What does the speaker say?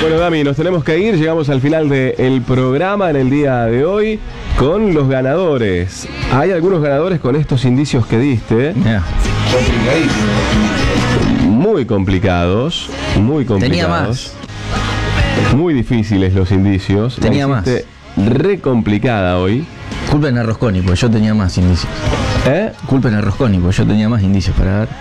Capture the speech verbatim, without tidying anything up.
Bueno, Dami, nos tenemos que ir. Llegamos al final del programa en el día de hoy con los ganadores. Hay algunos ganadores con estos indicios que diste. Yeah. Muy complicados. Muy complicados. Tenía más. Muy difíciles los indicios. Tenía La hiciste re complicada hoy. Culpen a Rosconi, porque yo tenía más indicios. ¿Eh? Culpen a Rosconi, porque yo tenía más indicios para dar.